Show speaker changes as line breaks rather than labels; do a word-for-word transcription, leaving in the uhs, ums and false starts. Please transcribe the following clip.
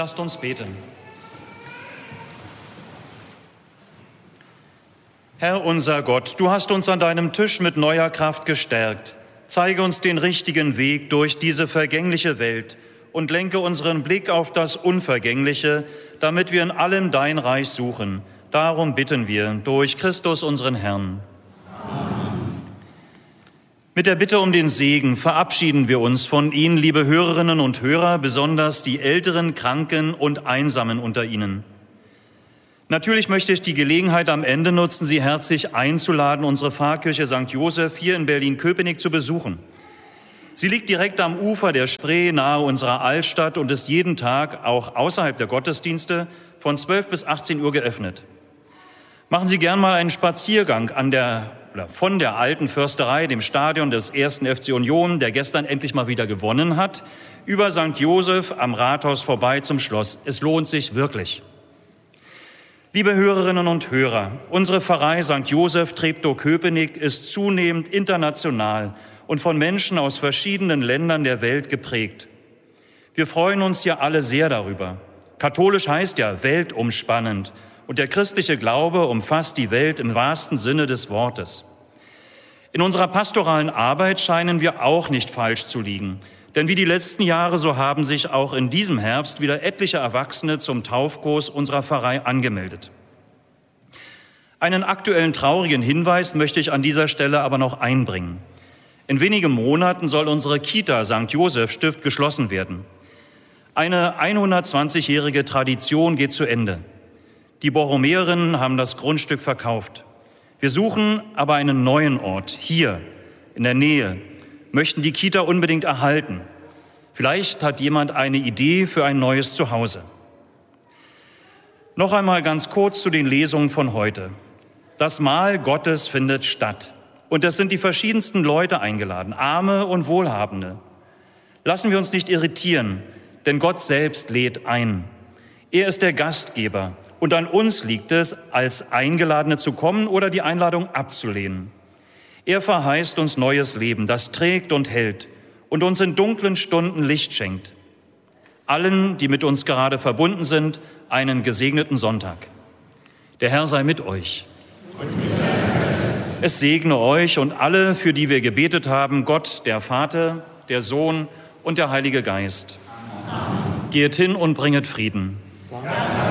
Lasst uns beten. Herr unser Gott, du hast uns an deinem Tisch mit neuer Kraft gestärkt. Zeige uns den richtigen Weg durch diese vergängliche Welt und lenke unseren Blick auf das Unvergängliche, damit wir in allem dein Reich suchen. Darum bitten wir durch Christus unseren Herrn. Amen. Mit der Bitte um den Segen verabschieden wir uns von Ihnen, liebe Hörerinnen und Hörer, besonders die Älteren, Kranken und Einsamen unter Ihnen. Natürlich möchte ich die Gelegenheit am Ende nutzen, Sie herzlich einzuladen, unsere Pfarrkirche Sankt Joseph hier in Berlin-Köpenick zu besuchen. Sie liegt direkt am Ufer der Spree nahe unserer Altstadt und ist jeden Tag, auch außerhalb der Gottesdienste, von zwölf bis achtzehn Uhr geöffnet. Machen Sie gern mal einen Spaziergang an der, oder von der alten Försterei, dem Stadion des ersten F C Union, der gestern endlich mal wieder gewonnen hat, über Sankt Joseph am Rathaus vorbei zum Schloss. Es lohnt sich wirklich. Liebe Hörerinnen und Hörer, unsere Pfarrei Sankt Joseph Treptow-Köpenick ist zunehmend international und von Menschen aus verschiedenen Ländern der Welt geprägt. Wir freuen uns ja alle sehr darüber. Katholisch heißt ja weltumspannend und der christliche Glaube umfasst die Welt im wahrsten Sinne des Wortes. In unserer pastoralen Arbeit scheinen wir auch nicht falsch zu liegen. Denn wie die letzten Jahre, so haben sich auch in diesem Herbst wieder etliche Erwachsene zum Taufkurs unserer Pfarrei angemeldet. Einen aktuellen traurigen Hinweis möchte ich an dieser Stelle aber noch einbringen. In wenigen Monaten soll unsere Kita Sankt Joseph Stift geschlossen werden. Eine hundertzwanzigjährige Tradition geht zu Ende. Die Borromäerinnen haben das Grundstück verkauft. Wir suchen aber einen neuen Ort, hier in der Nähe, möchten die Kita unbedingt erhalten. Vielleicht hat jemand eine Idee für ein neues Zuhause. Noch einmal ganz kurz zu den Lesungen von heute. Das Mahl Gottes findet statt. Und es sind die verschiedensten Leute eingeladen, Arme und Wohlhabende. Lassen wir uns nicht irritieren, denn Gott selbst lädt ein. Er ist der Gastgeber und an uns liegt es, als Eingeladene zu kommen oder die Einladung abzulehnen. Er verheißt uns neues Leben, das trägt und hält und uns in dunklen Stunden Licht schenkt. Allen, die mit uns gerade verbunden sind, einen gesegneten Sonntag. Der Herr sei mit euch. Und mit es segne euch und alle, für die wir gebetet haben, Gott, der Vater, der Sohn und der Heilige Geist. Amen. Geht hin und bringet Frieden. Danke.